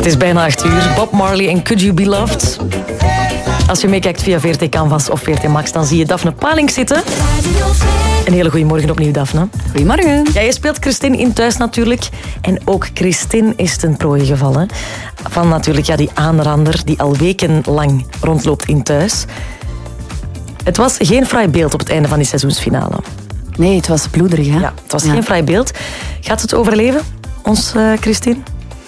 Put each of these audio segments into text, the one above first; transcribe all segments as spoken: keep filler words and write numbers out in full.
Het is bijna acht uur. Bob Marley en Could You Be Loved? Als je meekijkt via V R T Canvas of V R T Max, dan zie je Daphne Paling zitten. Een hele goede morgen opnieuw, Daphne. Goedemorgen. Ja, je speelt Christine in Thuis natuurlijk. En ook Christine is ten prooi gevallen van natuurlijk ja, die aanrander die al wekenlang rondloopt in Thuis. Het was geen fraai beeld op het einde van die seizoensfinale. Nee, het was bloederig, hè? Ja, het was ja. geen fraai beeld. Gaat het overleven, ons uh, Christine?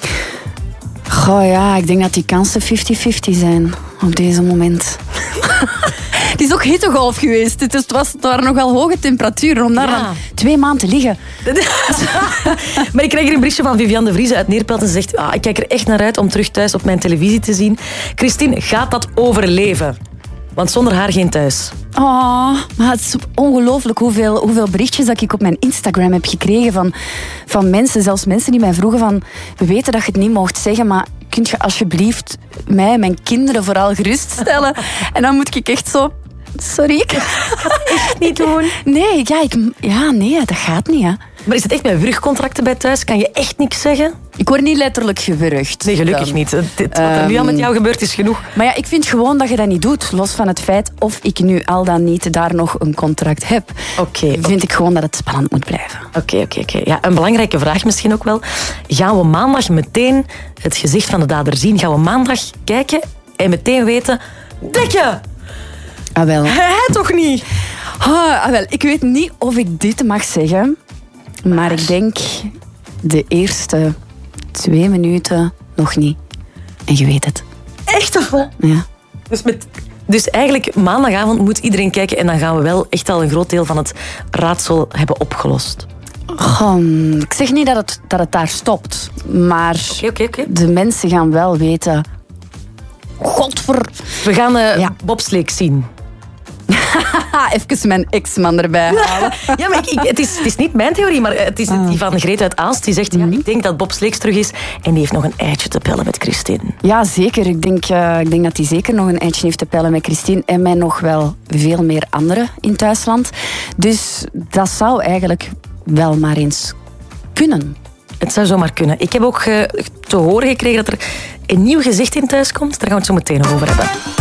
Goh ja, ik denk dat die kansen vijftig vijftig zijn op deze moment. Het is ook hittegolf geweest. Het, was, het waren nogal hoge temperaturen om daar ja. dan twee maanden te liggen. Maar ik krijg hier een berichtje van Viviane de Vries uit Neerpelt en ze zegt, ah, ik kijk er echt naar uit om terug thuis op mijn televisie te zien. Christine, gaat dat overleven? Want zonder haar geen thuis. Oh, maar het is ongelooflijk hoeveel, hoeveel berichtjes dat ik op mijn Instagram heb gekregen van, van mensen, zelfs mensen die mij vroegen van, we weten dat je het niet mocht zeggen, maar kunt je alsjeblieft mij en mijn kinderen vooral geruststellen? En dan moet ik echt zo, sorry, ik ga het echt niet doen. Nee, ja, ik, ja, nee, dat gaat niet, hè. Maar is het echt met wurgcontracten bij Thuis? Kan je echt niks zeggen? Ik word niet letterlijk gewurgd. Nee, gelukkig dan. niet. Dit, wat er nu al met jou gebeurt is genoeg. Maar ja, ik vind gewoon dat je dat niet doet. Los van het feit of ik nu al dan niet daar nog een contract heb. Oké. Okay, vind ik gewoon dat het spannend moet blijven. Oké, okay, oké, okay, oké. Okay. Ja, een belangrijke vraag misschien ook wel. Gaan we maandag meteen het gezicht van de dader zien? Gaan we maandag kijken en meteen weten... Dikke! Ah, wel. Hij toch niet? Ah, ah, wel. Ik weet niet of ik dit mag zeggen... Maar ik denk de eerste twee minuten nog niet. En je weet het. Echt of wat? Ja. Dus, met, dus eigenlijk maandagavond moet iedereen kijken en dan gaan we wel echt al een groot deel van het raadsel hebben opgelost. Goh, ik zeg niet dat het, dat het daar stopt. Maar okay, okay, okay. de mensen gaan wel weten... Godver... We gaan uh, ja. Bob Sleeks zien. Even mijn ex-man erbij halen. Ja, maar ik, ik, het, is, het is niet mijn theorie, maar het is die van Greet uit Aalst. Die zegt, mm-hmm. ja, ik denk dat Bob Sleeks terug is en die heeft nog een eitje te pellen met Christine. Ja, zeker. Ik denk, uh, ik denk dat hij zeker nog een eitje heeft te pellen met Christine en met nog wel veel meer anderen in Thuisland. Dus dat zou eigenlijk wel maar eens kunnen. Het zou zomaar kunnen. Ik heb ook uh, te horen gekregen dat er een nieuw gezicht in Thuis komt. Daar gaan we het zo meteen over hebben.